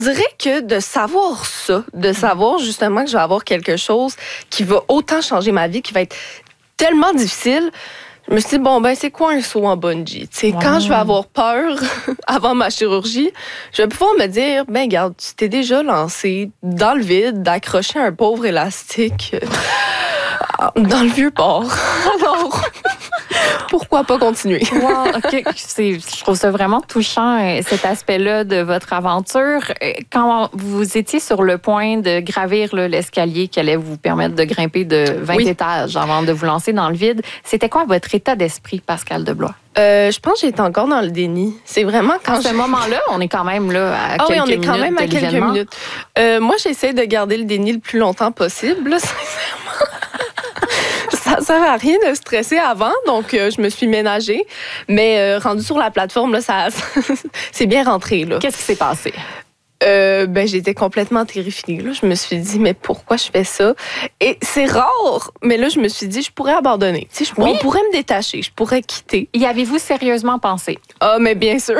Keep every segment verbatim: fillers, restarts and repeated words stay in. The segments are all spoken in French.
Je dirais que de savoir ça, de savoir justement que je vais avoir quelque chose qui va autant changer ma vie, qui va être tellement difficile, je me suis dit, bon, ben c'est quoi un saut en bungee? Wow. Quand je vais avoir peur avant ma chirurgie, je vais pouvoir me dire, ben regarde, tu t'es déjà lancé dans le vide, d'accrocher un pauvre élastique dans le Vieux-Port. Alors, pourquoi pas continuer? Wow, OK. C'est, je trouve ça vraiment touchant, cet aspect-là de votre aventure. Quand vous étiez sur le point de gravir là, l'escalier qui allait vous permettre de grimper de vingt oui. étages avant de vous lancer dans le vide, c'était quoi votre état d'esprit, Pascale Deblois? Euh, je pense que j'étais encore dans le déni. C'est vraiment quand... À ce moment-là, on est quand même là à ah quelques minutes. Oui, on est quand même à quelques l'événement. minutes. Euh, moi, j'essaie de garder le déni le plus longtemps possible, là, sincèrement. Ça sert à rien de stresser avant, donc euh, je me suis ménagée. Mais euh, rendu sur la plateforme, là, ça, c'est bien rentré. Là. Qu'est-ce qui s'est passé? Euh, ben, j'étais complètement terrifiée. Là. Je me suis dit, mais pourquoi je fais ça? Et c'est rare, mais là, je me suis dit, je pourrais abandonner. Tu sais, je pourrais, oui. On pourrait me détacher, je pourrais quitter. Y avez-vous sérieusement pensé? Ah, mais bien sûr.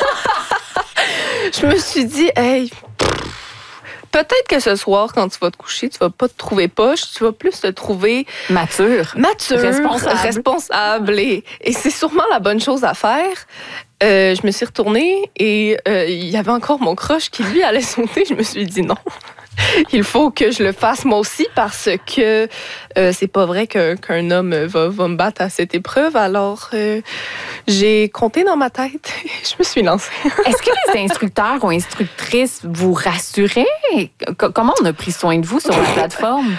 Je me suis dit, hey... Peut-être que ce soir, quand tu vas te coucher, tu vas pas te trouver poche, tu vas plus te trouver... Mature. Mature. Responsable. Responsable. Et, et c'est sûrement la bonne chose à faire. Euh, je me suis retournée et euh, il y avait encore mon crush qui, lui, allait sauter. Je me suis dit non. Il faut que je le fasse moi aussi parce que euh, c'est pas vrai qu'un, qu'un homme va, va me battre à cette épreuve. Alors, euh, j'ai compté dans ma tête et je me suis lancée. Est-ce que les instructeurs ou instructrices vous rassuraient? Comment on a pris soin de vous sur la plateforme?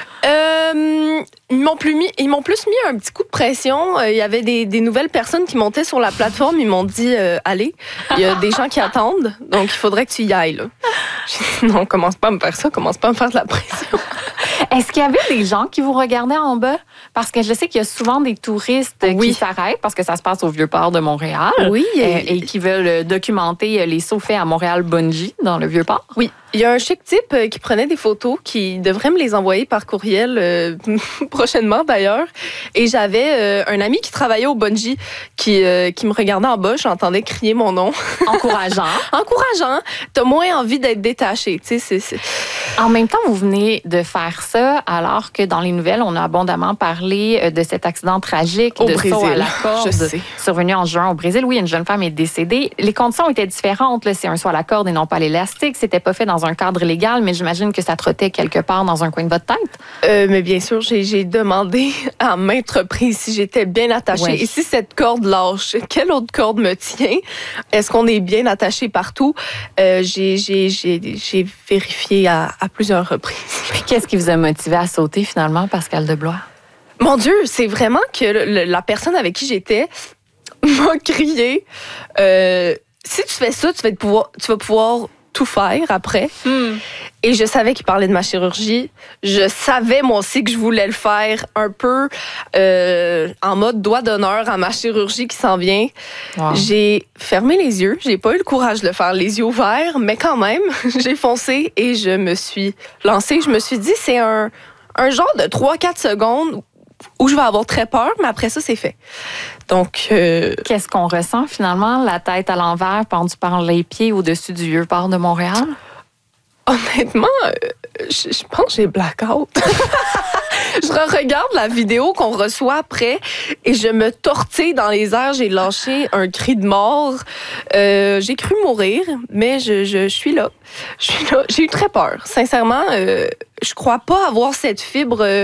Euh, ils m'ont plus mis, ils m'ont plus mis un petit coup de pression. Il y avait des, des nouvelles personnes qui montaient sur la plateforme. Ils m'ont dit, euh, allez, il y a des gens qui attendent, donc il faudrait que tu y ailles. Là. J'ai dit, non, commence pas à me faire ça, commence pas à me faire de la pression. Est-ce qu'il y avait des gens qui vous regardaient en bas? Parce que je sais qu'il y a souvent des touristes oui. qui s'arrêtent parce que ça se passe au Vieux-Port de Montréal. Oui. Et, et qui veulent documenter les sauts faits à Montréal-Bungee dans le Vieux-Port. Oui. Il y a un chic type qui prenait des photos, qui devrait me les envoyer par courriel euh, prochainement d'ailleurs. Et j'avais euh, un ami qui travaillait au bungee qui, euh, qui me regardait en bas. J'entendais crier mon nom. Encourageant. Encourageant. T'as moins envie d'être détaché. Tu sais, c'est, c'est... En même temps, vous venez de faire ça alors que dans les nouvelles, on a abondamment parlé de cet accident tragique au de Brésil. saut à la corde survenu en juin au Brésil. Oui, une jeune femme est décédée. Les conditions étaient différentes. Là. C'est un saut à la corde et non pas l'élastique. C'était pas fait dans un cadre légal, mais j'imagine que ça trottait quelque part dans un coin de votre tête. Euh, mais bien sûr, j'ai, j'ai demandé à maintes reprises si j'étais bien attachée. Ouais. Et si cette corde lâche, quelle autre corde me tient? Est-ce qu'on est bien attaché partout? Euh, j'ai, j'ai, j'ai, j'ai vérifié à, à plusieurs reprises. Puis qu'est-ce qui vous a motivé à sauter finalement, Pascale Deblois? Mon Dieu, c'est vraiment que le, la personne avec qui j'étais m'a crié euh, si tu fais ça, tu vas, pouvoir, tu vas pouvoir tout faire après. Mm. Et je savais qu'il parlait de ma chirurgie. Je savais, moi aussi, que je voulais le faire un peu euh, en mode doigt d'honneur à ma chirurgie qui s'en vient. Wow. J'ai fermé les yeux. J'ai pas eu le courage de le faire les yeux ouverts, mais quand même, j'ai foncé et je me suis lancée. Je me suis dit, c'est un, un genre de trois à quatre secondes où je vais avoir très peur, mais après ça, c'est fait. Donc, euh... qu'est-ce qu'on ressent finalement? La tête à l'envers, pendue par les pieds au-dessus du Vieux-Port de Montréal? Honnêtement, euh, je, je pense que j'ai blackout. Je regarde la vidéo qu'on reçoit après et je me tortille dans les airs. J'ai lâché un cri de mort. Euh, j'ai cru mourir, mais je, je, je suis là. Je suis là. J'ai eu très peur. Sincèrement, euh, je crois pas avoir cette fibre euh,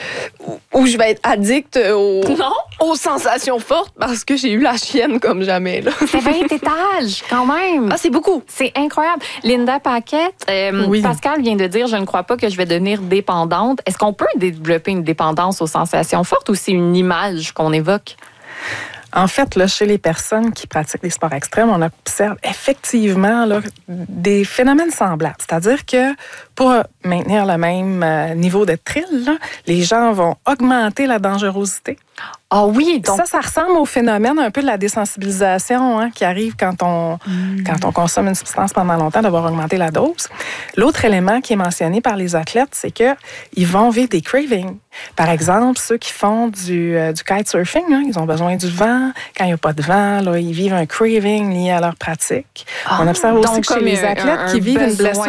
où je vais être addict aux, aux sensations fortes parce que j'ai eu la chienne comme jamais. Là. C'est vingt étages, quand même. Ah, c'est beaucoup. C'est incroyable. Linda Paquette, euh, oui. Pascal vient de dire « Je ne crois pas que je vais devenir dépendante ». Est-ce qu'on peut développer une dépendance aux sensations fortes ou c'est une image qu'on évoque? En fait, là, chez les personnes qui pratiquent des sports extrêmes, on observe effectivement là, des phénomènes semblables. C'est-à-dire que pour maintenir le même niveau de thrill, là, les gens vont augmenter la dangerosité. Ah oui, donc ça, ça ressemble au phénomène un peu de la désensibilisation hein, qui arrive quand on, mmh. quand on consomme une substance pendant longtemps, d'avoir augmenté la dose. L'autre élément qui est mentionné par les athlètes, c'est qu'ils vont vivre des cravings. Par exemple, ceux qui font du, euh, du kitesurfing, hein, ils ont besoin du vent. Quand il n'y a pas de vent, là, ils vivent un craving lié à leur pratique. Ah, on observe aussi que chez les athlètes un, un qui vivent une blessure